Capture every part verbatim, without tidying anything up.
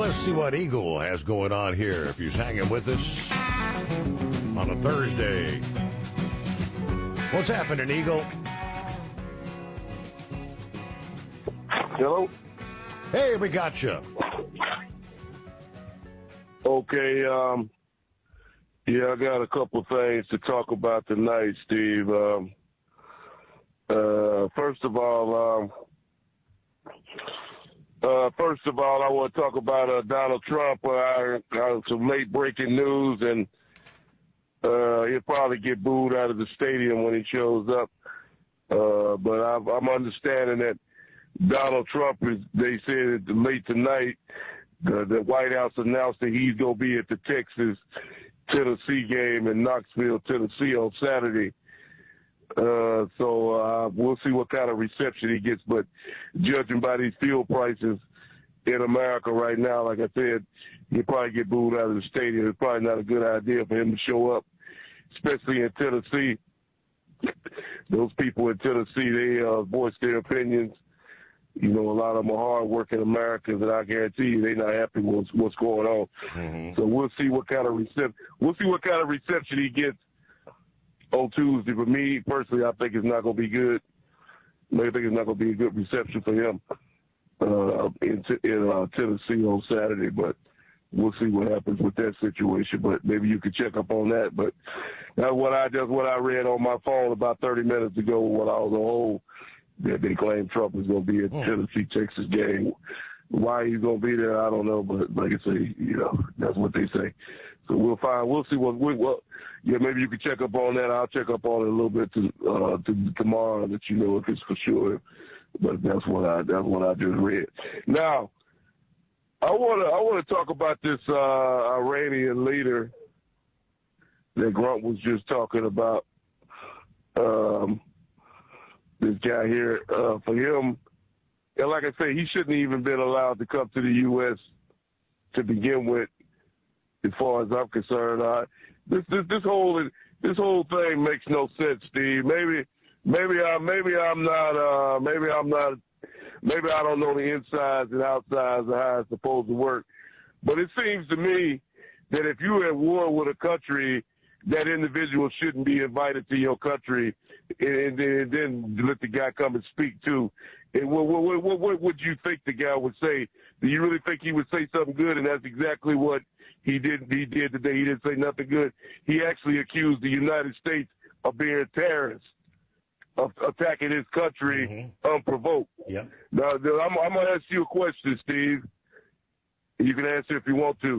let's see what Eagle has going on here. If he's hanging with us on a Thursday. What's happening, Eagle? Hello? Hey, we got you. Okay, um, yeah, I got a couple of things to talk about tonight, Steve. Um, uh, first of all, um, uh, first of all, I want to talk about uh, Donald Trump. Uh, I, I, some late breaking news, and uh, he'll probably get booed out of the stadium when he shows up. Uh, but I, I'm understanding that Donald Trump is, they said late tonight, the, the White House announced that he's going to be at the Texas-Tennessee game in Knoxville, Tennessee on Saturday. Uh, so uh, we'll see what kind of reception he gets. But judging by these fuel prices in America right now, like I said, he'll probably get booed out of the stadium. It's probably not a good idea for him to show up, especially in Tennessee. Those people in Tennessee, they uh, voice their opinions. You know, a lot of them are hard-working Americans, and I guarantee you they're not happy with what's going on. Mm-hmm. So we'll see what kind of reception we'll see what kind of reception he gets on Tuesday. For me personally, I think it's not going to be good. I think it's not going to be a good reception for him uh, in, in uh, Tennessee on Saturday. But we'll see what happens with that situation. But maybe you could check up on that. But that's what I just what I read on my phone about thirty minutes ago when I was on hold. That they claim Trump is going to be at the Tennessee, Texas game. Why he's going to be there, I don't know. But like I say, you know, that's what they say. So we'll find. We'll see what we. Well, yeah, maybe you can check up on that. I'll check up on it a little bit to, uh, to tomorrow and let you know if it's for sure. But that's what I. That's what I just read. Now, I want to. I want to talk about this uh, Iranian leader that Grunt was just talking about. Um, This guy here, uh, for him, and like I say, he shouldn't even been allowed to come to the U S to begin with, as far as I'm concerned. Uh, this, this, this whole, this whole thing makes no sense, Steve. Maybe, maybe I, maybe I'm not, uh, maybe I'm not, maybe I don't know the insides and outsides of how it's supposed to work. But it seems to me that if you're at war with a country, that individual shouldn't be invited to your country, and then, and then let the guy come and speak too. And what, what, what, what would you think the guy would say? Do you really think he would say something good? And that's exactly what he did. He did today. He didn't say nothing good. He actually accused the United States of being terrorists, of attacking his country mm-hmm. unprovoked. Yeah. Now, I'm, I'm going to ask you a question, Steve. You can answer if you want to.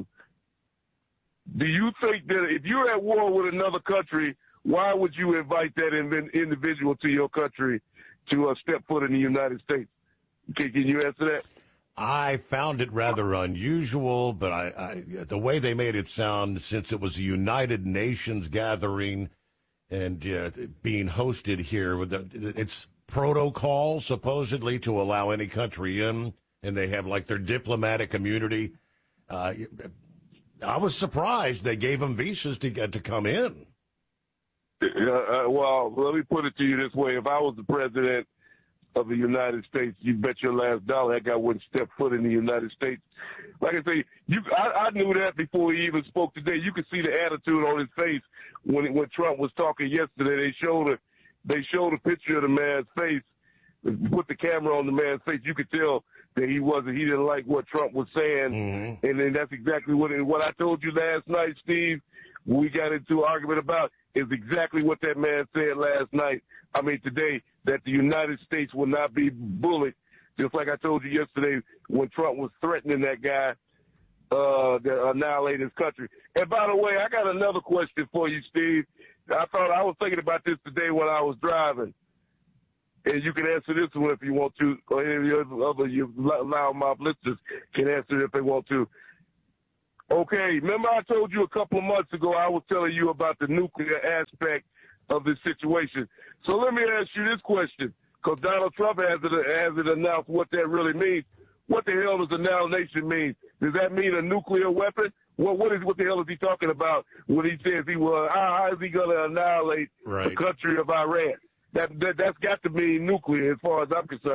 Do you think that if you're at war with another country, why would you invite that individual to your country to uh, step foot in the United States? Can, can you answer that? I found it rather unusual, but I, I, the way they made it sound, since it was a United Nations gathering and uh, being hosted here, with the, it's protocol supposedly to allow any country in, and they have like their diplomatic immunity. Uh, I was surprised they gave them visas to get to come in. Uh, uh, well, let me put it to you this way. If I was the president of the United States, you bet your last dollar that guy wouldn't step foot in the United States. Like I say, you, I, I knew that before he even spoke today. You could see the attitude on his face when when Trump was talking yesterday. They showed a, they showed a picture of the man's face, put the camera on the man's face. You could tell that he wasn't, he didn't like what Trump was saying. Mm-hmm. And then that's exactly what, what I told you last night, Steve, when we got into an argument about, is exactly what that man said last night. I mean, today, that the United States will not be bullied, just like I told you yesterday when Trump was threatening that guy uh, to annihilate his country. And by the way, I got another question for you, Steve. I thought I was thinking about this today when I was driving. And you can answer this one if you want to, or any of the other you loudmouth listeners can answer it if they want to. Okay, remember I told you a couple of months ago I was telling you about the nuclear aspect of this situation. So let me ask you this question, because Donald Trump has it, has it announced what that really means. What the hell does annihilation mean? Does that mean a nuclear weapon? What what is what the hell is he talking about when he says he will? How is he going to annihilate right. the country of Iran? That, that that's got to mean nuclear, as far as I'm concerned.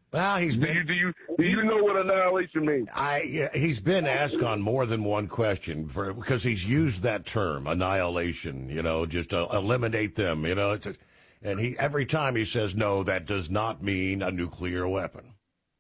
Well, he's do been, you do you do you know what annihilation means? I yeah, he's been asked on more than one question for because he's used that term annihilation. You know, just uh, eliminate them. You know, it's a, and he every time he says no, that does not mean a nuclear weapon.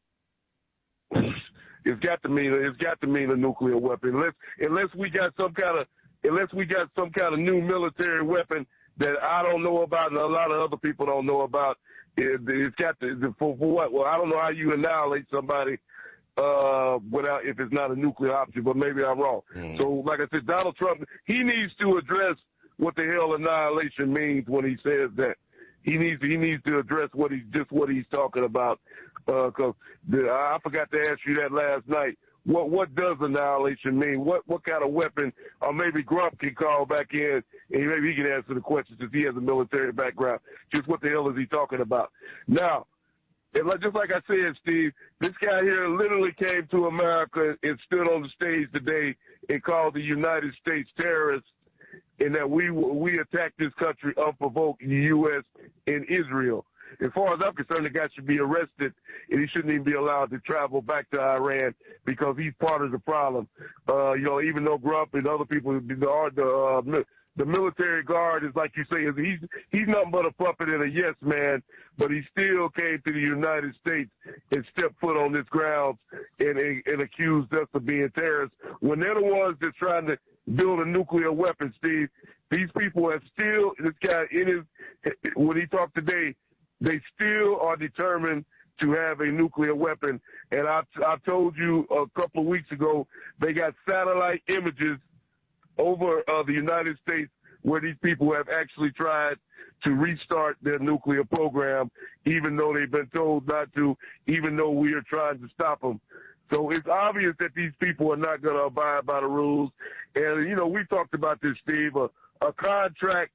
It's got to mean it's got to mean a nuclear weapon unless unless we got some kind of unless we got some kind of new military weapon that I don't know about and a lot of other people don't know about. It, it's got to for, for what? Well, I don't know how you annihilate somebody uh, without if it's not a nuclear option, but maybe I'm wrong. Mm. So, like I said, Donald Trump he needs to address what the hell annihilation means when he says that. He needs he needs to address what he's just what he's talking about. Because uh, I forgot to ask you that last night. What what does annihilation mean? What what kind of weapon? Or maybe Grump can call back in and maybe he can answer the question since he has a military background. Just what the hell is he talking about? Now, and like, just like I said, Steve, this guy here literally came to America and stood on the stage today and called the United States terrorists, and that we we attacked this country unprovoked in the U S and Israel. As far as I'm concerned, the guy should be arrested, and he shouldn't even be allowed to travel back to Iran because he's part of the problem. Uh, you know, even though Grump and other people, the the, uh, the military guard is like you say, he's he's nothing but a puppet and a yes man, but he still came to the United States and stepped foot on this grounds and, and, and accused us of being terrorists when they're the ones that's trying to build a nuclear weapon, Steve. These people have still, this guy in his, when he talked today, they still are determined to have a nuclear weapon. And I, I told you a couple of weeks ago, they got satellite images over uh, the United States where these people have actually tried to restart their nuclear program, even though they've been told not to, even though we are trying to stop them. So it's obvious that these people are not going to abide by the rules. And, you know, we talked about this, Steve, a, a contract,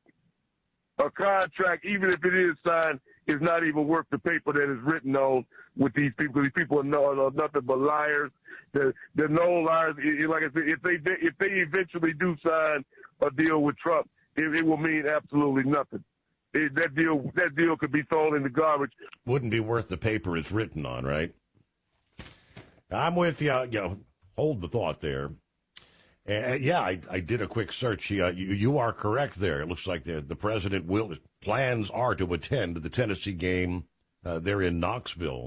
a contract, even if it is signed, is not even worth the paper that is written on with these people. These people are, no, are nothing but liars. They're, they're known liars. Like I said, if they if they eventually do sign a deal with Trump, it, it will mean absolutely nothing. It, that deal that deal could be thrown in the garbage. Wouldn't be worth the paper it's written on, right? I'm with you. You know, hold the thought there. Uh, yeah, I, I did a quick search. Uh, you, you are correct there. It looks like the, the president will plans are to attend the Tennessee game uh, there in Knoxville.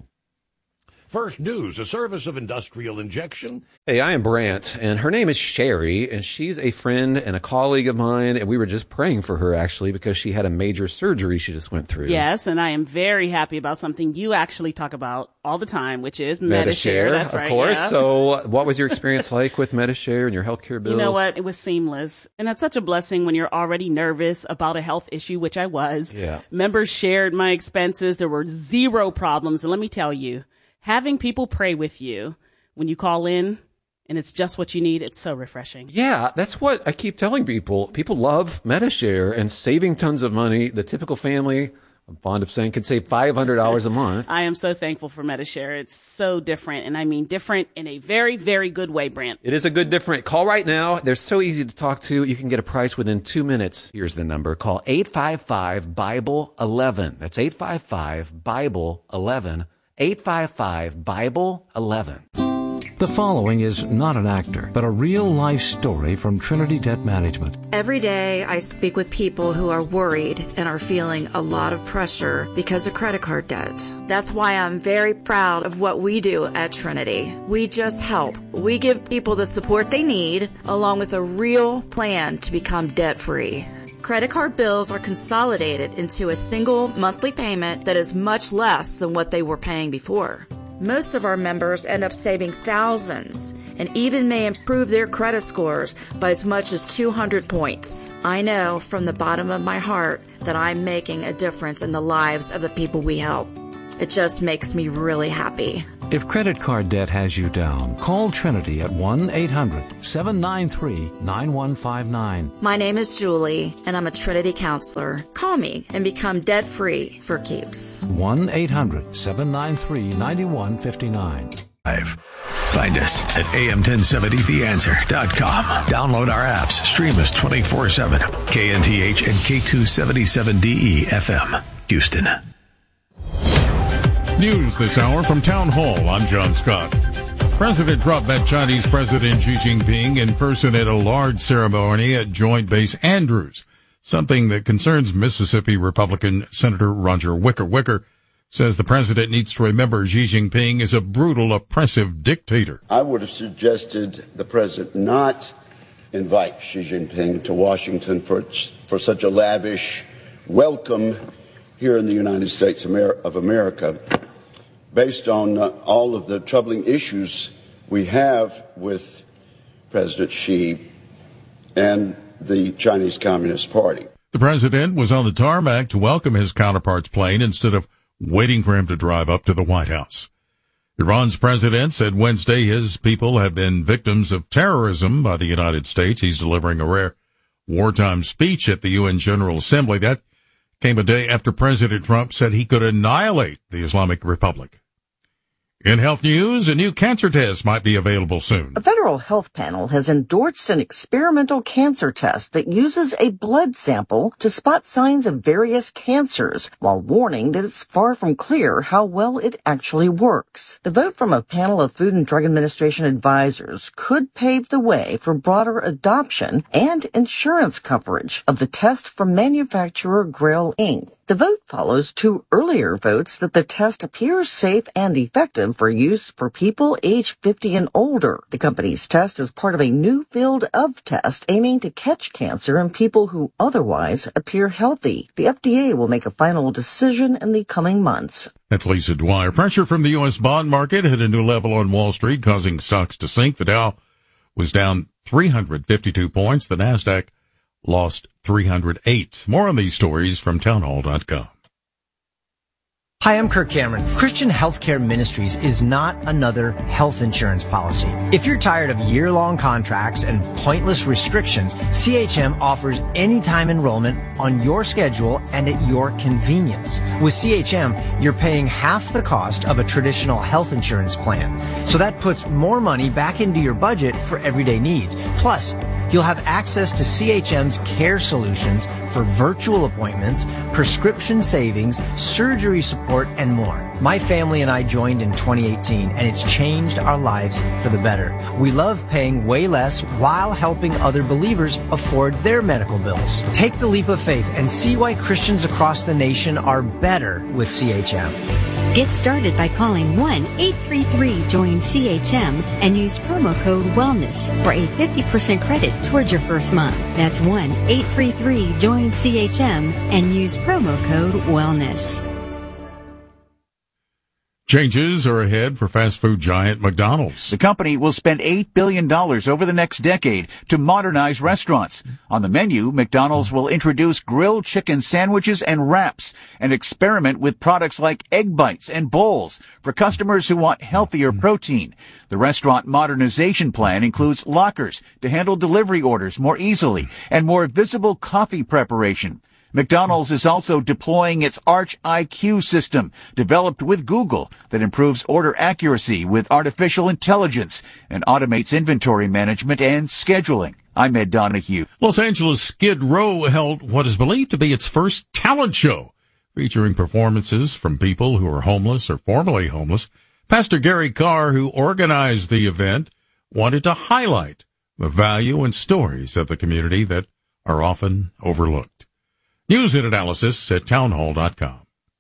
First news, a service of industrial injection. Hey, I am Brant, and her name is Sherry, and she's a friend and a colleague of mine, and we were just praying for her, actually, because she had a major surgery she just went through. Yes, and I am very happy about something you actually talk about all the time, which is Medi-Share. Medi-Share, That's right, of course. Yeah. So what was your experience like with Medi-Share and your healthcare bills? You know what? It was seamless. And that's such a blessing when you're already nervous about a health issue, which I was. Yeah. Members shared my expenses. There were zero problems. And let me tell you, having people pray with you when you call in and it's just what you need, it's so refreshing. Yeah, that's what I keep telling people. People love Medi-Share and saving tons of money. The typical family, I'm fond of saying, could save five hundred dollars a month. I am so thankful for Medi-Share. It's so different, and I mean different in a very, very good way, Brant. It is a good different. Call right now. They're so easy to talk to. You can get a price within two minutes. Here's the number. Call eight five five, Bible eleven. That's eight five five, Bible eleven. eight five five, Bible eleven. The following is not an actor, but a real-life story from Trinity Debt Management. Every day I speak with people who are worried and are feeling a lot of pressure because of credit card debt. That's why I'm very proud of what we do at Trinity. We just help. We give people the support they need, along with a real plan to become debt-free. Credit card bills are consolidated into a single monthly payment that is much less than what they were paying before. Most of our members end up saving thousands and even may improve their credit scores by as much as two hundred points. I know from the bottom of my heart that I'm making a difference in the lives of the people we help. It just makes me really happy. If credit card debt has you down, call Trinity at one eight hundred, seven nine three, nine one five nine. My name is Julie, and I'm a Trinity counselor. Call me and become debt-free for keeps. one eight hundred, seven nine three, nine one five nine. Find us at A M ten seventy the answer dot com. Download our apps. Stream us twenty-four seven. K N T H and K two seventy-seven D E F M, Houston. news this hour from Town Hall. I'm John Scott. President Trump met Chinese President Xi Jinping in person at a large ceremony at Joint Base Andrews, something that concerns Mississippi Republican Senator Roger Wicker. Wicker says the president needs to remember Xi Jinping is a brutal, oppressive dictator. I would have suggested the president not invite Xi Jinping to Washington for, for such a lavish welcome here in the United States of America, based on uh, all of the troubling issues we have with President Xi and the Chinese Communist Party. The president was on the tarmac to welcome his counterpart's plane instead of waiting for him to drive up to the White House. Iran's president said Wednesday his people have been victims of terrorism by the United States. He's delivering a rare wartime speech at the U N General Assembly. That came a day after President Trump said he could annihilate the Islamic Republic. In health news, a new cancer test might be available soon. A federal health panel has endorsed an experimental cancer test that uses a blood sample to spot signs of various cancers, while warning that it's far from clear how well it actually works. The vote from a panel of Food and Drug Administration advisors could pave the way for broader adoption and insurance coverage of the test from manufacturer Grail Incorporated. The vote follows two earlier votes that the test appears safe and effective for use for people age fifty and older. The company's test is part of a new field of test aiming to catch cancer in people who otherwise appear healthy. The F D A will make a final decision in the coming months. That's Lisa Dwyer. Pressure from the U S bond market hit a new level on Wall Street, causing stocks to sink. The Dow was down three hundred fifty-two points. The NASDAQ lost three hundred eight. More on these stories from townhall dot com. Hi, I'm Kirk Cameron. Christian Healthcare Ministries is not another health insurance policy. If you're tired of year-long contracts and pointless restrictions, C H M offers anytime enrollment on your schedule and at your convenience. With C H M, you're paying half the cost of a traditional health insurance plan. So that puts more money back into your budget for everyday needs. Plus, you'll have access to C H M's care solutions for virtual appointments, prescription savings, surgery support, and more. My family and I joined in twenty eighteen, and it's changed our lives for the better. We love paying way less while helping other believers afford their medical bills. Take the leap of faith and see why Christians across the nation are better with C H M. Get started by calling one eight three three join C H M and use promo code WELLNESS for a fifty percent credit towards your first month. That's one eight three three join C H M and use promo code WELLNESS. Changes are ahead for fast food giant McDonald's. The company will spend eight billion dollars over the next decade to modernize restaurants. On the menu, McDonald's will introduce grilled chicken sandwiches and wraps and experiment with products like egg bites and bowls for customers who want healthier protein. The restaurant modernization plan includes lockers to handle delivery orders more easily and more visible coffee preparation. McDonald's is also deploying its Arch I Q system, developed with Google, that improves order accuracy with artificial intelligence and automates inventory management and scheduling. I'm Ed Donahue. Los Angeles Skid Row held what is believed to be its first talent show, featuring performances from people who are homeless or formerly homeless. Pastor Gary Carr, who organized the event, wanted to highlight the value and stories of the community that are often overlooked. News and analysis at townhall dot com.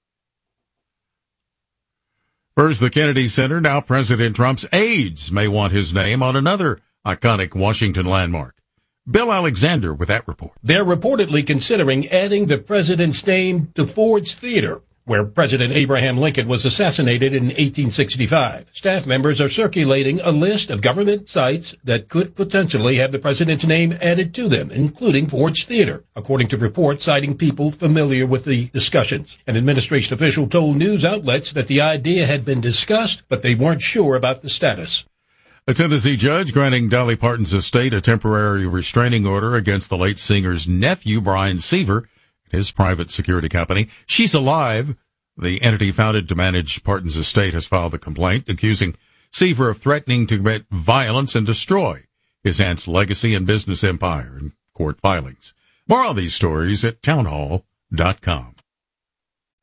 First, the Kennedy Center. Now President Trump's aides may want his name on another iconic Washington landmark. Bill Alexander with that report. They're reportedly considering adding the president's name to Ford's Theater, where President Abraham Lincoln was assassinated in eighteen sixty-five. Staff members are circulating a list of government sites that could potentially have the president's name added to them, including Ford's Theater, according to reports citing people familiar with the discussions. An administration official told news outlets that the idea had been discussed, but they weren't sure about the status. A Tennessee judge granting Dolly Parton's estate a temporary restraining order against the late singer's nephew, Brian Seaver, his private security company. She's Alive, the entity founded to manage Parton's estate, has filed a complaint accusing Seaver of threatening to commit violence and destroy his aunt's legacy and business empire in court filings. More on these stories at townhall dot com.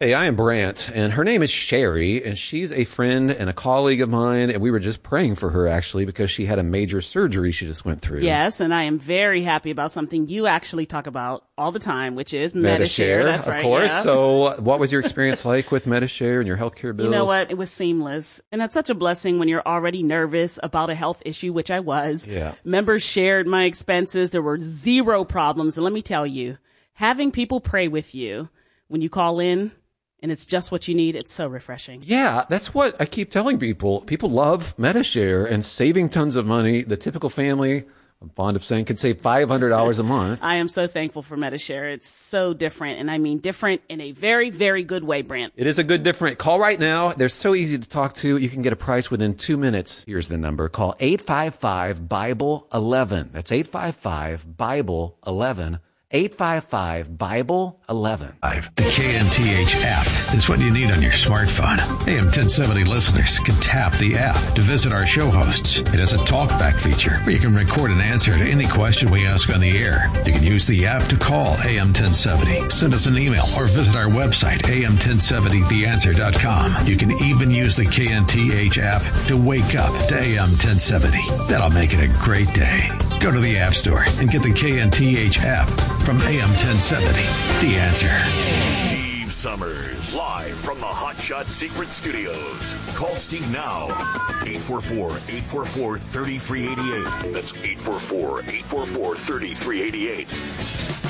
Hey, I am Brant, and her name is Sherry, and she's a friend and a colleague of mine, and we were just praying for her, actually, because she had a major surgery she just went through. Yes, and I am very happy about something you actually talk about all the time, which is Medi-Share. Medi-Share, That's of right, course. yeah. So what was your experience like with Medi-Share and your healthcare bills? You know what? It was seamless. And that's such a blessing when you're already nervous about a health issue, which I was. Yeah. Members shared my expenses. There were zero problems. And let me tell you, having people pray with you when you call in, and it's just what you need, it's so refreshing. Yeah, that's what I keep telling people. People love Medi-Share and saving tons of money. The typical family, I'm fond of saying, could save five hundred dollars a month. I am so thankful for Medi-Share. It's so different, and I mean different in a very, very good way, Brant. It is a good different. Call right now. They're so easy to talk to. You can get a price within two minutes. Here's the number. Call eight five five, Bible eleven. That's eight five five, Bible eleven. eight five five, Bible eleven. The K N T H app is what you need on your smartphone. A M ten seventy listeners can tap the app to visit our show hosts. It has a talkback feature where you can record an answer to any question we ask on the air. You can use the app to call A M ten seventy, send us an email, or visit our website, A M ten seventy the answer dot com. You can even use the K N T H app to wake up to A M ten seventy. That'll make it a great day. Go to the App Store and get the K N T H app from A M ten seventy. The Answer. Steve Summers, live from the Hot Shot Secret Studios. Call Steve now. eight four four, eight four four, three three eight eight. That's eight four four, eight four four, three three eight eight.